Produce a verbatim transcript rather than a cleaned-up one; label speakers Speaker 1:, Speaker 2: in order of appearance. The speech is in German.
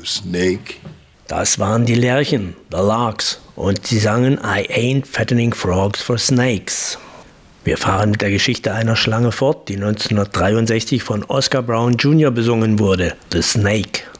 Speaker 1: snake.
Speaker 2: Das waren die Lerchen, the Larks, und sie sangen I ain't fattening frogs for snakes. Wir fahren mit der Geschichte einer Schlange fort, die neunzehnhundertdreiundsechzig von Oscar Brown Junior besungen wurde, The Snake.